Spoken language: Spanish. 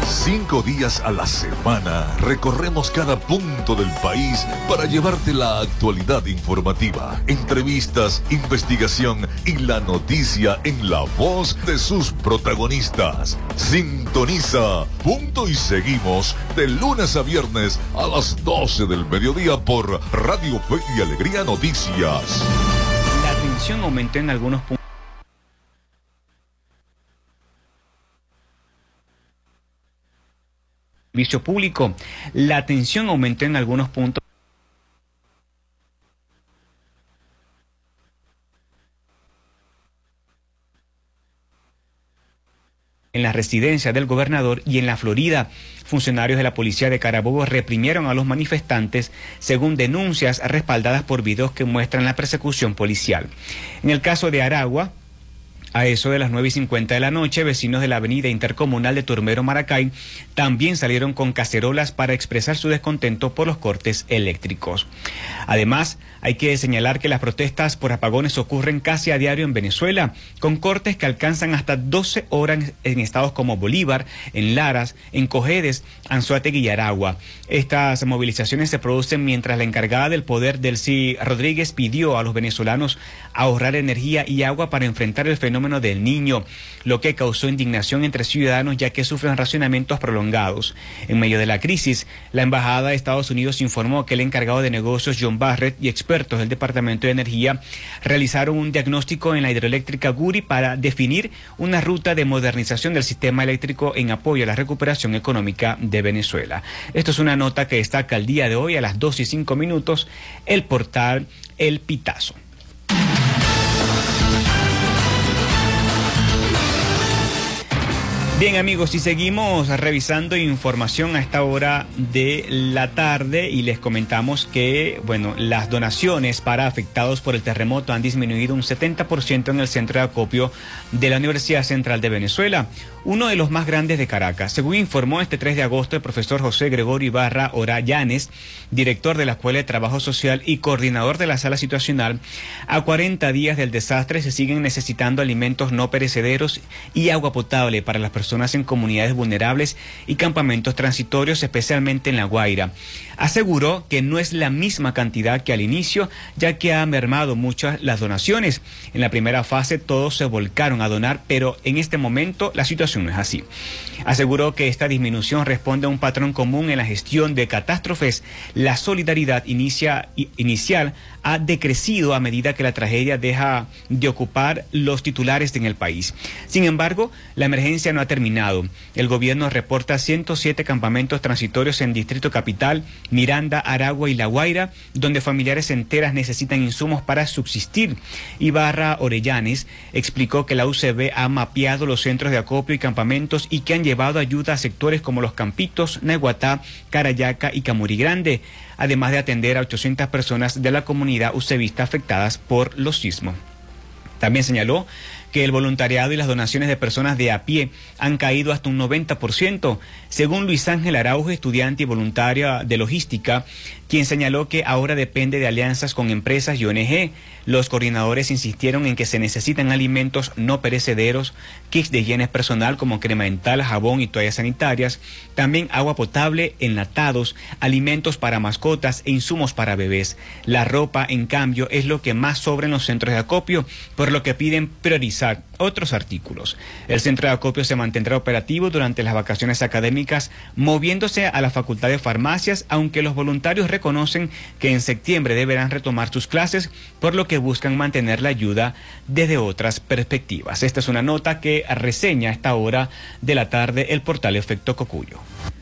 5 días a la semana recorremos cada punto del país para llevarte la actualidad informativa, entrevistas, investigación y la noticia en la voz de sus protagonistas. Sintoniza Punto y Seguimos de lunes a viernes a las 12 del mediodía por Radio Fe y Alegría Noticias. La tensión aumentó en algunos puntos. Servicio público. La tensión aumentó en algunos puntos en la residencia del gobernador y en la Florida. Funcionarios de la policía de Carabobo reprimieron a los manifestantes según denuncias respaldadas por videos que muestran la persecución policial. En el caso de Aragua, a eso de las 9:50 de la noche, vecinos de la avenida intercomunal de Turmero, Maracay, también salieron con cacerolas para expresar su descontento por los cortes eléctricos. Además, hay que señalar que las protestas por apagones ocurren casi a diario en Venezuela, con cortes que alcanzan hasta 12 horas en estados como Bolívar, en Laras, en Cojedes, Anzoátegui y Aragua. Estas movilizaciones se producen mientras la encargada del poder, Delcy Rodríguez, pidió a los venezolanos ahorrar energía y agua para enfrentar el fenómeno del Niño, lo que causó indignación entre ciudadanos ya que sufren racionamientos prolongados. En medio de la crisis, la Embajada de Estados Unidos informó que el encargado de negocios John Barrett y expertos del Departamento de Energía realizaron un diagnóstico en la hidroeléctrica Guri para definir una ruta de modernización del sistema eléctrico en apoyo a la recuperación económica de Venezuela. Esto es una nota que destaca el día de hoy a las 2:05 el portal El Pitazo. Bien, amigos, y seguimos revisando información a esta hora de la tarde y les comentamos que, bueno, las donaciones para afectados por el terremoto han disminuido un 70% en el centro de acopio de la Universidad Central de Venezuela, uno de los más grandes de Caracas. Según informó este 3 de agosto el profesor José Gregorio Ibarra Orayanes, director de la Escuela de Trabajo Social y coordinador de la sala situacional, a 40 días del desastre se siguen necesitando alimentos no perecederos y agua potable para las personas en comunidades vulnerables y campamentos transitorios, especialmente en La Guaira. Aseguró que no es la misma cantidad que al inicio, ya que ha mermado muchas las donaciones. En la primera fase todos se volcaron a donar, pero en este momento la situación no es así. Aseguró que esta disminución responde a un patrón común en la gestión de catástrofes. La solidaridad inicial ha decrecido a medida que la tragedia deja de ocupar los titulares en el país. Sin embargo, la emergencia no ha terminado. El gobierno reporta 107 campamentos transitorios en Distrito Capital, Miranda, Aragua y La Guaira, donde familiares enteras necesitan insumos para subsistir. Ibarra Orayanes explicó que la UCB ha mapeado los centros de acopio y campamentos y que han llevado ayuda a sectores como Los Campitos, Naiguatá, Carayaca y Camurí Grande, además de atender a 800 personas de la comunidad ucebista afectadas por los sismos. También señaló que el voluntariado y las donaciones de personas de a pie han caído hasta un 90%, según Luis Ángel Araujo, estudiante y voluntaria de logística, quien señaló que ahora depende de alianzas con empresas y ONG. Los coordinadores insistieron en que se necesitan alimentos no perecederos, kits de higiene personal como crema dental, jabón y toallas sanitarias, también agua potable, enlatados, alimentos para mascotas e insumos para bebés. La ropa, en cambio, es lo que más sobra en los centros de acopio, por lo que piden priorizar otros artículos. El centro de acopio se mantendrá operativo durante las vacaciones académicas, moviéndose a la Facultad de Farmacias, aunque los voluntarios reconocen que en septiembre deberán retomar sus clases, por lo que buscan mantener la ayuda desde otras perspectivas. Esta es una nota que reseña a esta hora de la tarde el portal Efecto Cocuyo.